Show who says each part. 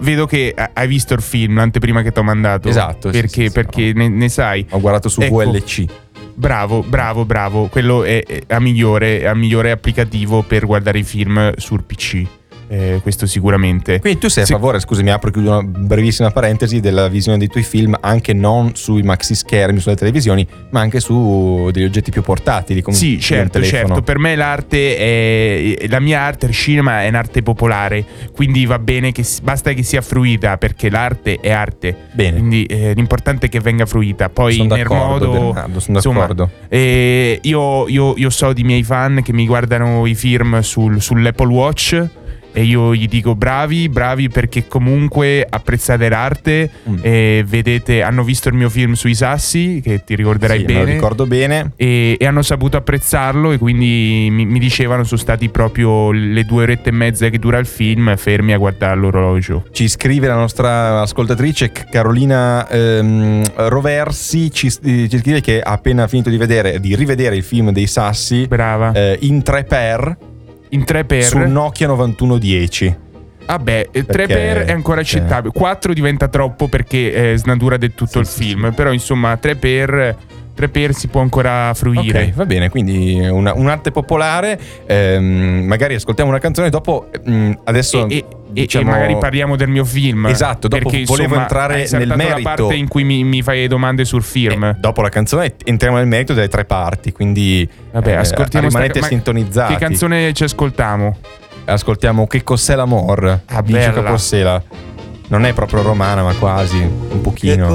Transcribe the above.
Speaker 1: vedo che hai visto il film, l'anteprima che ti ho mandato.
Speaker 2: Esatto.
Speaker 1: Perché ne sai.
Speaker 2: Ho guardato su VLC.
Speaker 1: Bravo. Quello è a migliore applicativo per guardare i film sul PC. Questo sicuramente.
Speaker 2: Quindi tu sei a favore, scusami, apro e chiudo una brevissima parentesi, della visione dei tuoi film anche non sui maxi schermi, sulle televisioni, ma anche su degli oggetti più portatili, come
Speaker 1: sì,
Speaker 2: un
Speaker 1: certo. Per me la mia arte, il cinema, è un'arte popolare, quindi va bene basta che sia fruita, perché l'arte è arte.
Speaker 2: Bene.
Speaker 1: Quindi l'importante è che venga fruita. Poi
Speaker 2: sono
Speaker 1: nel modo,
Speaker 2: Bernardo, sono d'accordo.
Speaker 1: Io so di miei fan che mi guardano i film sull'Apple Watch. E io gli dico bravi perché comunque apprezzate l'arte, vedete, hanno visto il mio film sui sassi, che ti ricorderai bene.
Speaker 2: Me lo ricordo bene.
Speaker 1: E hanno saputo apprezzarlo, e quindi mi dicevano sono stati proprio le 2 orette e mezza che dura il film fermi a guardare l'orologio.
Speaker 2: Ci scrive la nostra ascoltatrice Carolina Roversi, ci scrive che ha appena finito di rivedere il film dei sassi.
Speaker 1: Brava.
Speaker 2: In 3x su Nokia 9110.
Speaker 1: Vabbè, 3x è ancora accettabile. 4 diventa troppo perché snatura del tutto il film. Però insomma 3x si può ancora fruire.
Speaker 2: Ok, va bene, quindi un'arte popolare. Magari ascoltiamo una canzone, dopo adesso
Speaker 1: e magari parliamo del mio film.
Speaker 2: Esatto, dopo
Speaker 1: perché,
Speaker 2: volevo entrare nel merito.
Speaker 1: La parte in cui mi fai le domande sul film.
Speaker 2: Dopo la canzone entriamo nel merito delle 3 parti, quindi
Speaker 1: vabbè, ascoltiamo,
Speaker 2: rimanete sintonizzati.
Speaker 1: Che canzone ci ascoltiamo?
Speaker 2: Ascoltiamo Che cos'è l'amor di Chico Porcella. Non è proprio romana, ma quasi, un pochino.